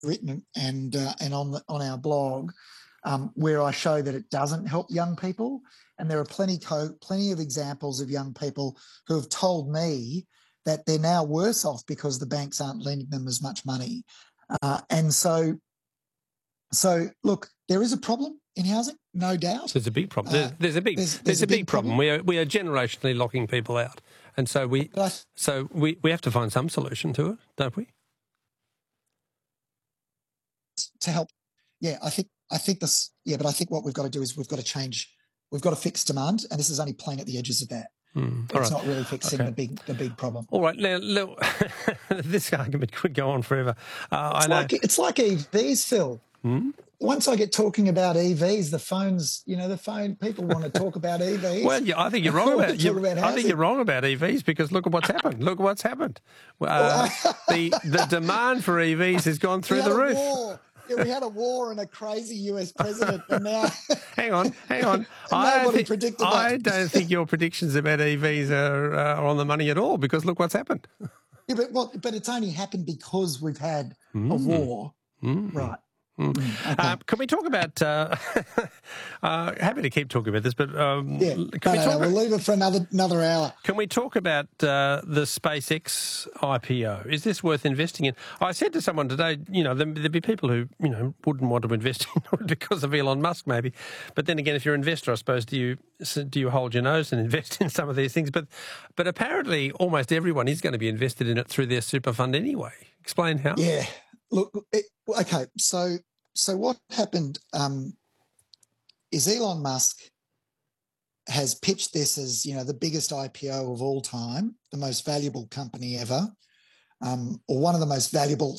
written and on our blog, where I show that it doesn't help young people, and there are plenty of examples of young people who have told me that they're now worse off because the banks aren't lending them as much money, and so look, there is a problem in housing, no doubt. There's a big problem. There's a big problem. We are generationally locking people out, and so we have to find some solution to it, don't we? To help, I think this. Yeah, but I think what we've got to do is we've got to change. We've got to fix demand, and this is only playing at the edges of that. It's not really fixing the big problem. All right, now this argument could go on forever. It's like EVs, Phil. Once I get talking about EVs, the phone people want to talk about EVs. Well, I think you're wrong about I think you're wrong about EVs because look at what's happened. Look at what's happened. The demand for EVs has gone through the roof. We had a war and a crazy US president, and now... Hang on. Nobody predicted that. I don't think your predictions about EVs are on the money at all because look what's happened. Yeah, but it's only happened because we've had a war. Right. Okay. Can we talk about? Happy to keep talking about this, but we'll leave it for another hour. Can we talk about the SpaceX IPO? Is this worth investing in? I said to someone today, there'd be people who wouldn't want to invest in it because of Elon Musk, maybe. But then again, if you're an investor, I suppose do you hold your nose and invest in some of these things? But apparently, almost everyone is going to be invested in it through their super fund anyway. Explain how. Yeah. Look. Okay. So what happened is Elon Musk has pitched this as, the biggest IPO of all time, the most valuable company ever, or the most valuable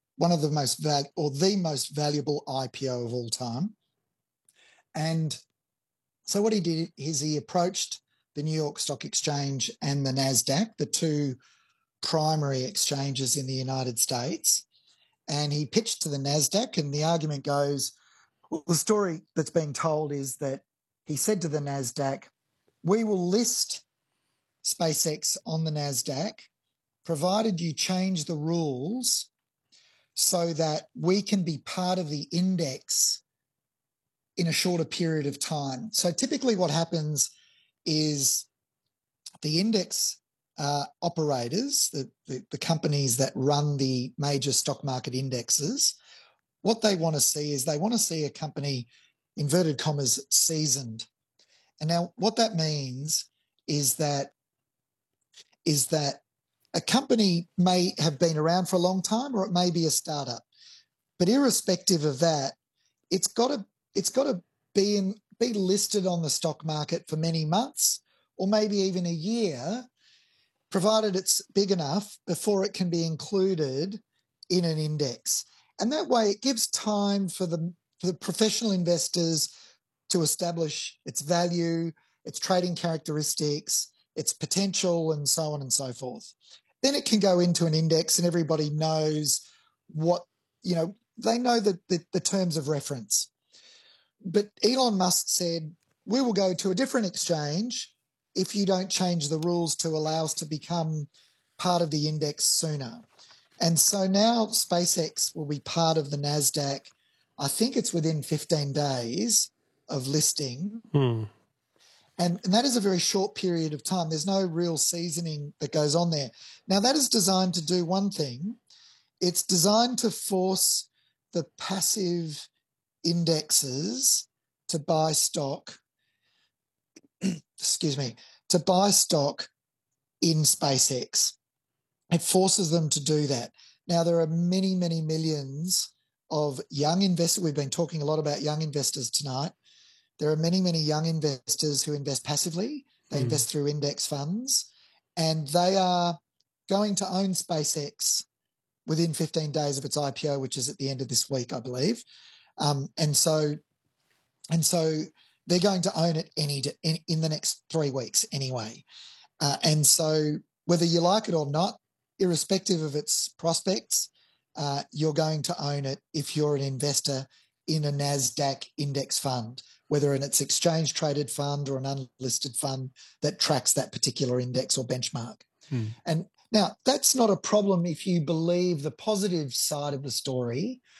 IPO of all time. And so what he did is he approached the New York Stock Exchange and the NASDAQ, the two primary exchanges in the United States, and he pitched to the NASDAQ, and the argument goes, the story that's being told is that he said to the NASDAQ, we will list SpaceX on the NASDAQ, provided you change the rules so that we can be part of the index in a shorter period of time. So typically what happens is the index operators, the companies that run the major stock market indexes, what they want to see is they want to see a company, inverted commas, seasoned. And now what that means is that a company may have been around for a long time or it may be a startup. But irrespective of that, it's got to be listed on the stock market for many months or maybe even a year, provided it's big enough before it can be included in an index. And that way it gives time for the professional investors to establish its value, its trading characteristics, its potential, and so on and so forth. Then it can go into an index and everybody knows they know the terms of reference. But Elon Musk said, we will go to a different exchange if you don't change the rules to allow us to become part of the index sooner. And so now SpaceX will be part of the NASDAQ. I think it's within 15 days of listing. And that is a very short period of time. There's no real seasoning that goes on there. Now, that is designed to do one thing. It's designed to force the passive indexes to buy stock to buy stock in SpaceX. It forces them to do that. Now, there are many, many millions of young investors. We've been talking a lot about young investors tonight. There are many, many young investors who invest passively. They invest through index funds, and they are going to own SpaceX within 15 days of its IPO, which is at the end of this week, I believe. And so they're going to own it in the next 3 weeks anyway. And so whether you like it or not, irrespective of its prospects, you're going to own it if you're an investor in a NASDAQ index fund, whether in its exchange-traded fund or an unlisted fund that tracks that particular index or benchmark. And Now, that's not a problem if you believe the positive side of the story,